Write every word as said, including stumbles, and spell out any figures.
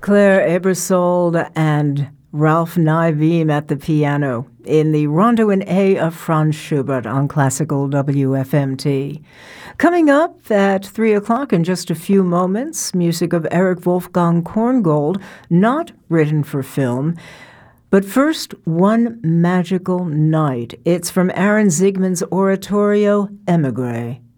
Claire Ebersold and Ralph Nyveen at the piano in the Rondo in A of Franz Schubert on Classical W F M T. Coming up at three o'clock in just a few moments, music of Eric Wolfgang Korngold, not written for film. But first, One Magical Night. It's from Aaron Ziegman's oratorio, Emigre.